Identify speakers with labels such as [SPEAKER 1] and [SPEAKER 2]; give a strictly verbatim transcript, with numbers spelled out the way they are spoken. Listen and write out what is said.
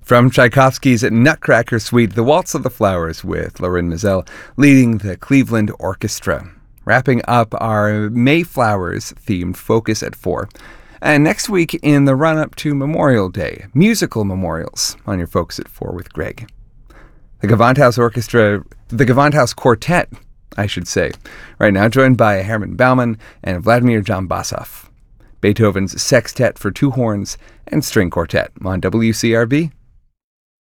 [SPEAKER 1] From Tchaikovsky's Nutcracker Suite, The Waltz of the Flowers with Lorin Maazel leading the Cleveland Orchestra. Wrapping up our Mayflowers-themed Focus at four. And next week in the run-up to Memorial Day, musical memorials on your Focus at four with Greg. The Gewandhaus Orchestra, the Gewandhaus Quartet, I should say, right now joined by Herman Baumann and Vladimir Jambasov. Beethoven's Sextet for Two Horns and String Quartet on W C R B